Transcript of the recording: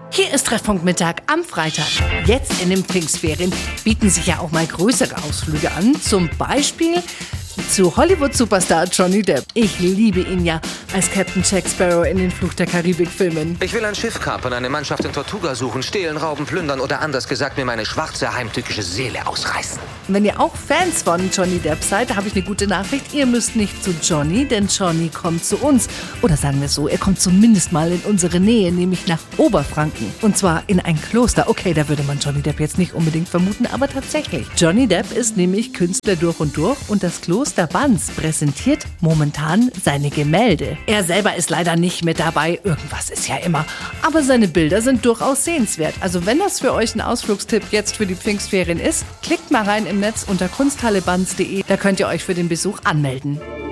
Hier ist Treffpunkt Mittag am Freitag. Jetzt in den Pfingstferien bieten sich ja auch mal größere Ausflüge an. Zum Beispiel zu Hollywood-Superstar Johnny Depp. Ich liebe ihn ja als Captain Jack Sparrow in den Fluch der Karibik-Filmen. Ich will ein Schiff kapern, eine Mannschaft in Tortuga suchen, stehlen, rauben, plündern oder anders gesagt mir meine schwarze, heimtückische Seele ausreißen. Wenn ihr auch Fans von Johnny Depp seid, habe ich eine gute Nachricht. Ihr müsst nicht zu Johnny, denn Johnny kommt zu uns. Oder sagen wir so, er kommt zumindest mal in unsere Nähe, nämlich nach Oberfranken. Und zwar in ein Kloster. Okay, da würde man Johnny Depp jetzt nicht unbedingt vermuten, aber tatsächlich. Johnny Depp ist nämlich Künstler durch und durch und das Kloster Banz präsentiert momentan seine Gemälde. Er selber ist leider nicht mit dabei, irgendwas ist ja immer. Aber seine Bilder sind durchaus sehenswert. Also wenn das für euch ein Ausflugstipp jetzt für die Pfingstferien ist, klickt mal rein im Netz unter kunsthallebanz.de, da könnt ihr euch für den Besuch anmelden.